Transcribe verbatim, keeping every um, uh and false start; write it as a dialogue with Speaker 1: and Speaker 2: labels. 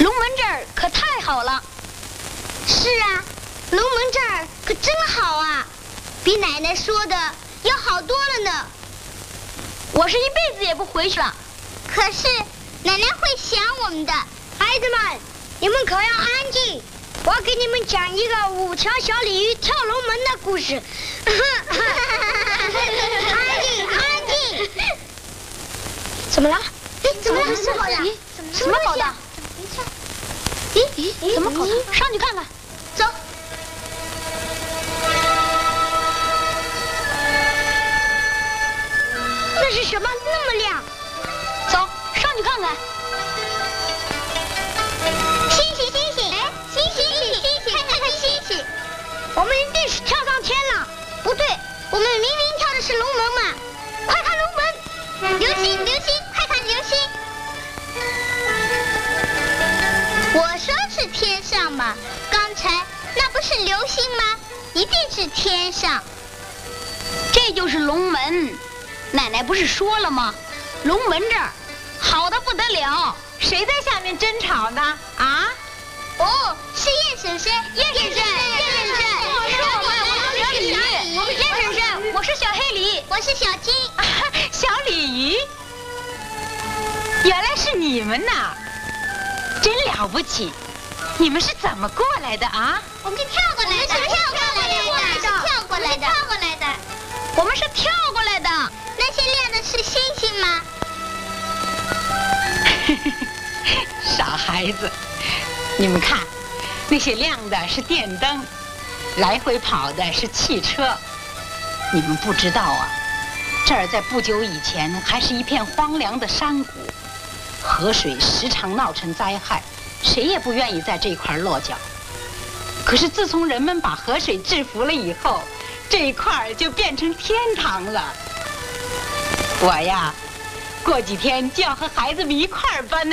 Speaker 1: 龙门阵儿可太好了。
Speaker 2: 是啊，龙门阵儿可真好啊，比奶奶说的要好多了呢。
Speaker 1: 我是一辈子也不回去了。
Speaker 2: 可是奶奶会想我们的。孩子们，你们可要安静，我要给你们讲一个五条小鲤鱼跳龙门的故事。安静，安静。
Speaker 1: 怎么了？
Speaker 2: 哎，怎么了？
Speaker 1: 什么搞的？
Speaker 2: 什么搞的？
Speaker 1: 咦咦，怎么搞的？上去看看。
Speaker 2: 走。那是什么？那么亮？
Speaker 1: 走，上去看看。
Speaker 2: 星星，星星，哎，星星，星星，星星，看看星星。我们一定是跳上天了。不对，我们明明跳的是龙门嘛。快看龙门！流星，流星，快看流星！我说是天上嘛，刚才那不是流星吗？一定是天上。
Speaker 1: 这就是龙门，奶奶不是说了吗？龙门阵儿好的不得了。
Speaker 3: 谁在下面争吵呢？啊？
Speaker 2: 哦，是叶婶婶，叶婶婶，叶婶婶，
Speaker 1: 是我们，我是小鲤鱼，我们叶婶婶，我是小黑鲤，
Speaker 2: 我是小金，
Speaker 3: 啊、小鲤鱼。原来是你们呐，真了不起！你们是怎么过来的啊？
Speaker 2: 我们是跳过来的，我们是跳过来的，我们是跳过来的，跳过来的，
Speaker 1: 我们是跳过来的。
Speaker 2: 那些亮的是星星吗？
Speaker 3: 傻孩子，你们看，那些亮的是电灯，来回跑的是汽车。你们不知道啊，这儿在不久以前还是一片荒凉的山谷，河水时常闹成灾害，谁也不愿意在这块落脚。可是自从人们把河水制服了以后，这一块就变成天堂了。我呀，过几天就要和孩子们一块儿搬到